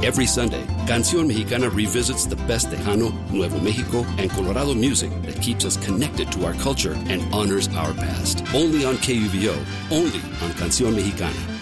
Every Sunday, Canción Mexicana revisits the best Tejano, Nuevo Mexico, and Colorado music that keeps us connected to our culture and honors our past. Only on KUVO, only on Canción Mexicana.